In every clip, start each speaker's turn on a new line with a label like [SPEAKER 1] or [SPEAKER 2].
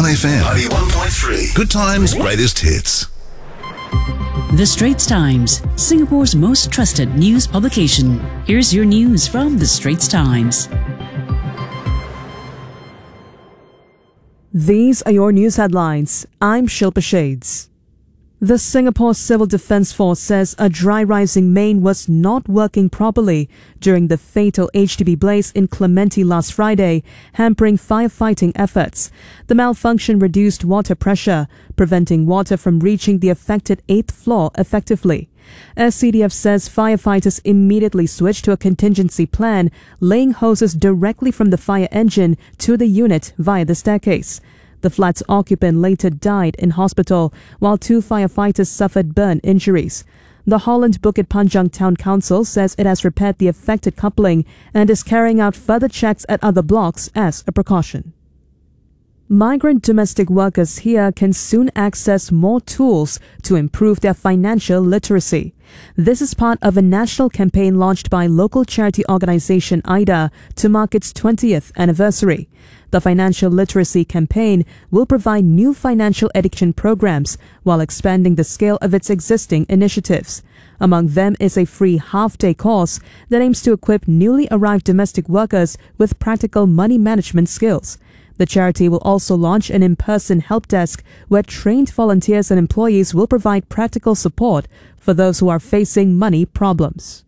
[SPEAKER 1] 1FM 91.3. Good times, greatest hits.
[SPEAKER 2] The Straits Times, Singapore's most trusted news publication. Here's your news from The Straits Times.
[SPEAKER 3] These are your news headlines. I'm Shilpa Shades. The Singapore Civil Defence Force says a dry rising main was not working properly during the fatal HDB blaze in Clementi last Friday, hampering firefighting efforts. The malfunction reduced water pressure, preventing water from reaching the affected 8th floor effectively. SCDF says firefighters immediately switched to a contingency plan, laying hoses directly from the fire engine to the unit via the staircase. The flat's occupant later died in hospital, while 2 firefighters suffered burn injuries. The Holland Bukit Panjang Town Council says it has repaired the affected coupling and is carrying out further checks at other blocks as a precaution. Migrant domestic workers here can soon access more tools to improve their financial literacy. This is part of a national campaign launched by local charity organization IDA to mark its 20th anniversary. The financial literacy campaign will provide new financial education programs while expanding the scale of its existing initiatives. Among them is a free half-day course that aims to equip newly arrived domestic workers with practical money management skills. The charity will also launch an in-person help desk where trained volunteers and employees will provide practical support for those who are facing money problems.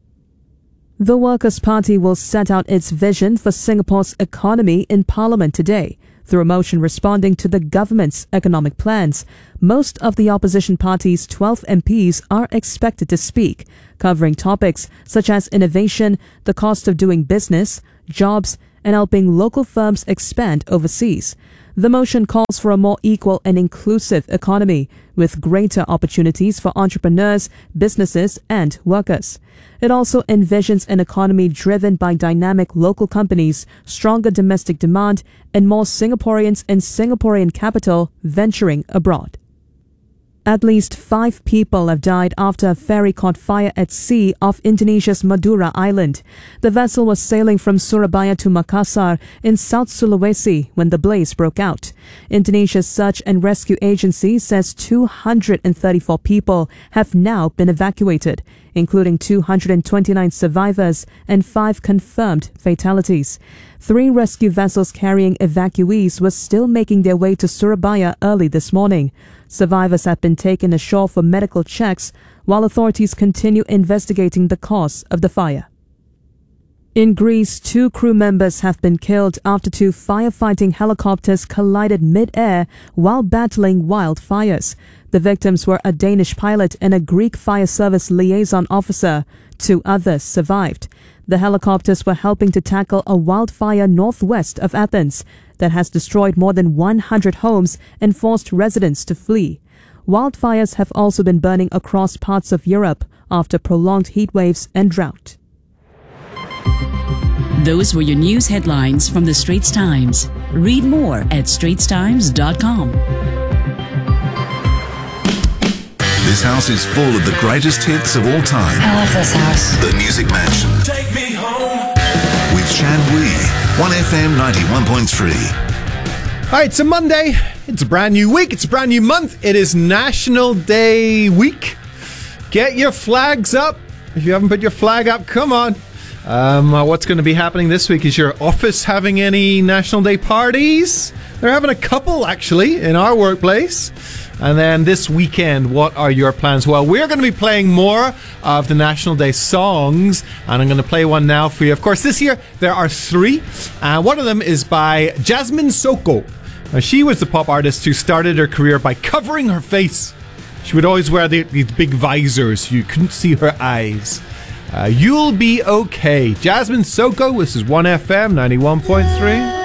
[SPEAKER 3] The Workers' Party will set out its vision for Singapore's economy in Parliament today. Through a motion responding to the government's economic plans, most of the opposition party's 12 MPs are expected to speak, covering topics such as innovation, the cost of doing business, jobs, and helping local firms expand overseas. The motion calls for a more equal and inclusive economy with greater opportunities for entrepreneurs, businesses, and workers. It also envisions an economy driven by dynamic local companies, stronger domestic demand, and more Singaporeans and Singaporean capital venturing abroad. At least 5 people have died after a ferry caught fire at sea off Indonesia's Madura Island. The vessel was sailing from Surabaya to Makassar in South Sulawesi when the blaze broke out. Indonesia's Search and Rescue Agency says 234 people have now been evacuated, including 229 survivors and 5 confirmed fatalities. 3 rescue vessels carrying evacuees were still making their way to Surabaya early this morning. Survivors have been taken ashore for medical checks, while authorities continue investigating the cause of the fire. In Greece, 2 crew members have been killed after 2 firefighting helicopters collided mid-air while battling wildfires. The victims were a Danish pilot and a Greek fire service liaison officer. 2 others survived. The helicopters were helping to tackle a wildfire northwest of Athens that has destroyed more than 100 homes and forced residents to flee. Wildfires have also been burning across parts of Europe after prolonged heat waves and drought.
[SPEAKER 2] Those were your news headlines from The Straits Times. Read more at straitstimes.com.
[SPEAKER 1] This house is full of the greatest hits of all time.
[SPEAKER 4] I love this house.
[SPEAKER 1] The Music Mansion.
[SPEAKER 5] Take me home.
[SPEAKER 1] With Shan Wee. 1FM 91.3.
[SPEAKER 6] All right, it's a Monday. It's a brand new week. It's a brand new month. It is National Day week. Get your flags up. If you haven't put your flag up, come on. What's going to be happening this week? Is your office having any National Day parties? They're having a couple, actually, in our workplace. And then this weekend, what are your plans? Well, we're going to be playing more of the National Day songs, and I'm going to play one now for you. Of course, this year there are 3, and one of them is by Jasmine Soko. Now, she was the pop artist who started her career by covering her face. She would always wear these big visors. You couldn't see her eyes. You'll Be Okay. Jasmine Soko, this is 1FM 91.3.